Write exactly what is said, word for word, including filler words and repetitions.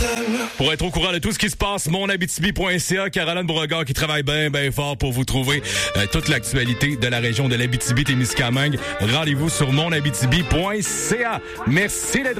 Pour être au courant de tout ce qui se passe, mon abitibi point c a, Caroline Beauregard qui travaille bien, bien fort pour vous trouver euh, toute l'actualité de la région de l'Abitibi-Témiscamingue. Rendez-vous sur mon abitibi point c a. Merci d'être